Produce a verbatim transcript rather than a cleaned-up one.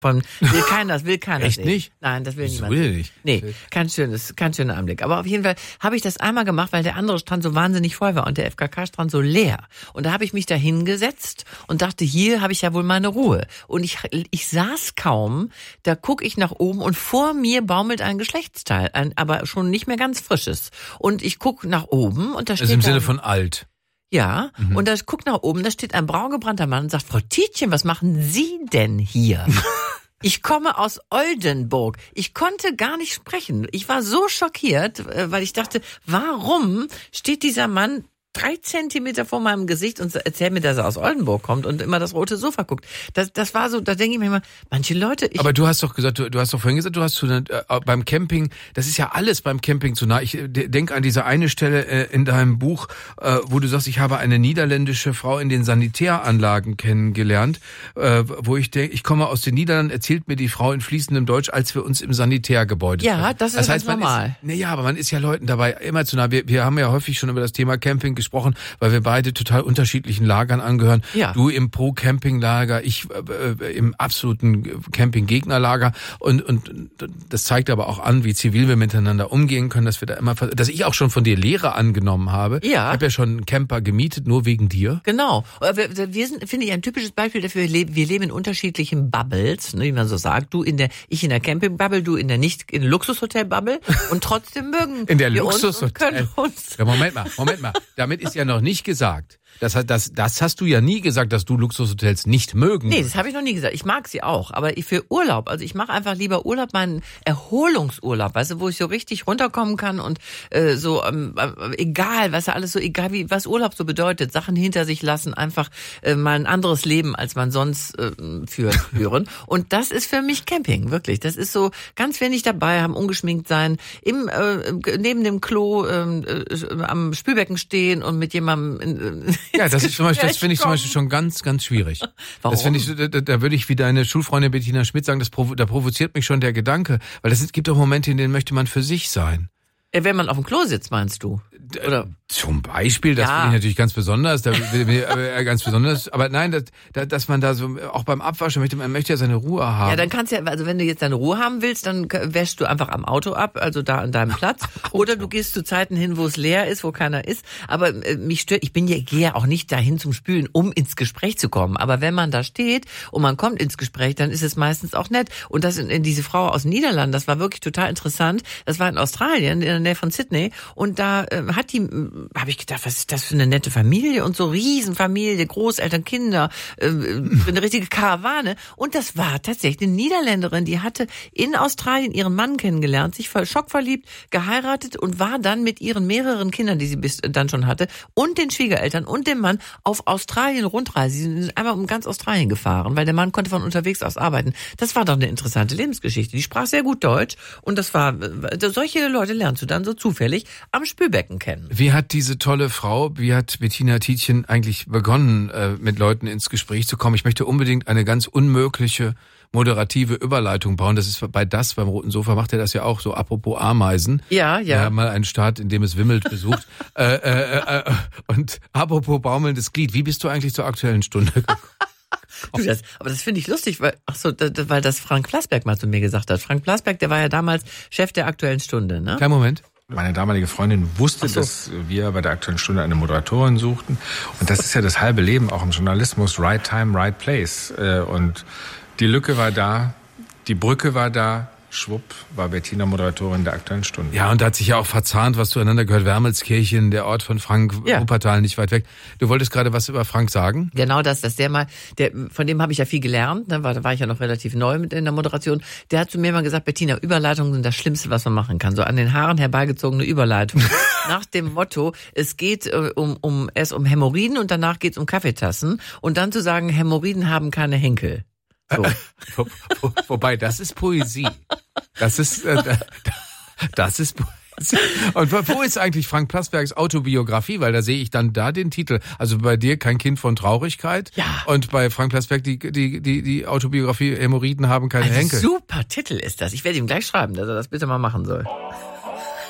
Von, will keiner, das will keiner Echt sehen. nicht? Nein, das will Das niemand will sehen. nicht. Nee, kein schönes, kein schöner Anblick. Aber auf jeden Fall habe ich das einmal gemacht, weil der andere Strand so wahnsinnig voll war und der F K K-Strand so leer. Und da habe ich mich da hingesetzt und dachte, hier habe ich ja wohl meine Ruhe. Und ich, ich saß kaum, da gucke ich nach oben und vor mir baumelt ein Geschlechtsteil, ein, aber schon nicht mehr ganz frisches. Und ich gucke nach oben und da steht Also im da, Sinne von alt. ja, mhm. und da guckt nach oben, da steht ein braungebrannter Mann und sagt, Frau Tietjen, was machen Sie denn hier? Ich komme aus Oldenburg. Ich konnte gar nicht sprechen. Ich war so schockiert, weil ich dachte, warum steht dieser Mann drei Zentimeter vor meinem Gesicht und erzählt mir, dass er aus Oldenburg kommt und immer das rote Sofa guckt. Das, das war so, da denke ich mir immer, manche Leute... Ich Aber du hast doch gesagt, du, du hast doch vorhin gesagt, du hast zu, äh, beim Camping, das ist ja alles beim Camping zu nah. Ich äh, denke an diese eine Stelle äh, in deinem Buch, äh, wo du sagst, ich habe eine niederländische Frau in den Sanitäranlagen kennengelernt, äh, wo ich denke, ich komme aus den Niederlanden, erzählt mir die Frau in fließendem Deutsch, als wir uns im Sanitärgebäude Ja, treffen. das ist das heißt, ganz normal. Ist, nee, ja, aber man ist ja Leuten dabei immer zu nah. Wir, wir haben ja häufig schon über das Thema Camping gesprochen, weil wir beide total unterschiedlichen Lagern angehören. Ja. Du im Pro-Camping-Lager, ich äh, im absoluten Camping-Gegner-Lager. Und, und das zeigt aber auch an, wie zivil wir miteinander umgehen können, dass wir da immer, dass ich auch schon von dir Lehre angenommen habe. Ja. Ich habe ja schon einen Camper gemietet, nur wegen dir. Genau. Wir, wir sind, finde ich, ein typisches Beispiel dafür. Wir leben, wir leben in unterschiedlichen Bubbles, ne, wie man so sagt. Du in der, ich in der Camping-Bubble, du in der nicht, in der Luxushotel-Bubble. Und trotzdem mögen in der wir uns und Luxushotel. können uns. Ja, Moment mal, Moment mal. Damit ist ja noch nicht gesagt. Das, das, das hast du ja nie gesagt, dass du Luxushotels nicht mögen. Nee, das habe ich noch nie gesagt. Ich mag sie auch, aber für Urlaub, also ich mache einfach lieber Urlaub, meinen Erholungsurlaub, weißt du, wo ich so richtig runterkommen kann und äh, so ähm, äh, egal, weißt du, alles so egal, wie was Urlaub so bedeutet, Sachen hinter sich lassen, einfach äh, mal ein anderes Leben, als man sonst äh, führt, führen. Und das ist für mich Camping, wirklich. Das ist so ganz wenig dabei, haben ungeschminkt sein, im äh, neben dem Klo äh, äh, am Spülbecken stehen und mit jemandem in, ja, das ist zum Beispiel, das finde ich zum Beispiel schon ganz, ganz schwierig. Warum? Das finde ich, da, da würde ich wie deine Schulfreundin Bettina Schmidt sagen, das provo- da provoziert mich schon der Gedanke, weil es gibt auch Momente, in denen möchte man für sich sein. Wenn man auf dem Klo sitzt, meinst du? Oder? Zum Beispiel, das Ja. finde ich natürlich ganz besonders, da, äh, ganz besonders. Aber nein, das, da, dass man da so, auch beim Abwaschen möchte, man möchte ja seine Ruhe haben. Ja, dann kannst du ja, also wenn du jetzt deine Ruhe haben willst, dann wäschst du einfach am Auto ab, also da an deinem Platz. Oder du gehst zu Zeiten hin, wo es leer ist, wo keiner ist. Aber äh, mich stört, ich bin ja, gehe ja auch nicht dahin zum Spülen, um ins Gespräch zu kommen. Aber wenn man da steht und man kommt ins Gespräch, dann ist es meistens auch nett. Und das in, in diese Frau aus den Niederlanden, das war wirklich total interessant. Das war in Australien, in der Nähe von Sydney. Und da äh, hat die, äh, habe ich gedacht, was ist das für eine nette Familie und so Riesenfamilie, Großeltern, Kinder, äh, eine richtige Karawane. Und das war tatsächlich eine Niederländerin, die hatte in Australien ihren Mann kennengelernt, sich voll schockverliebt, geheiratet und war dann mit ihren mehreren Kindern, die sie bis dann schon hatte, und den Schwiegereltern und dem Mann auf Australien Rundreise. Sie sind einmal um ganz Australien gefahren, weil der Mann konnte von unterwegs aus arbeiten. Das war doch eine interessante Lebensgeschichte. Die sprach sehr gut Deutsch und das war, solche Leute lernst du dann so zufällig am Spülbecken kennen. Wie hat diese tolle Frau, wie hat Bettina Tietjen eigentlich begonnen, äh, mit Leuten ins Gespräch zu kommen? Ich möchte unbedingt eine ganz unmögliche moderative Überleitung bauen. Das ist bei das, beim Roten Sofa macht er das ja auch so, apropos Ameisen. Ja, ja. Wir haben mal einen Staat, in dem es wimmelt, besucht. äh, äh, äh, und apropos baumelndes Glied, wie bist du eigentlich zur Aktuellen Stunde gekommen? Du, das, aber das finde ich lustig, weil, ach so, da, da, weil das Frank Plasberg mal zu mir gesagt hat. Frank Plasberg, der war ja damals Chef der Aktuellen Stunde, ne? Kleinen Moment. Meine damalige Freundin wusste, so. dass wir bei der Aktuellen Stunde eine Moderatorin suchten. Und das ist ja das halbe Leben auch im Journalismus. Right time, right place. Und die Lücke war da, die Brücke war da. Schwupp, war Bettina Moderatorin der Aktuellen Stunde. Ja, und da hat sich ja auch verzahnt, was zueinander gehört. Wermelskirchen, der Ort von Frank, ja. Wuppertal, nicht weit weg. Du wolltest gerade was über Frank sagen? Genau das, dass der mal, der, von dem habe ich ja viel gelernt, ne, war, da war ich ja noch relativ neu mit in der Moderation. Der hat zu mir mal gesagt, Bettina, Überleitungen sind das Schlimmste, was man machen kann. So an den Haaren herbeigezogene Überleitung. Nach dem Motto, es geht äh, um, um, erst um Hämorrhoiden und danach geht es um Kaffeetassen. Und dann zu sagen, Hämorrhoiden haben keine Henkel. So. Wo, wo, wobei, das ist Poesie. Das ist, äh, das ist Poesie. Und wo ist eigentlich Frank Plasbergs Autobiografie? Weil da sehe ich dann da den Titel. Also bei dir kein Kind von Traurigkeit. Ja. Und bei Frank Plasberg die, die, die, die Autobiografie Hämorrhoiden haben keine Ein Henkel. super Titel ist das. Ich werde ihm gleich schreiben, dass er das bitte mal machen soll.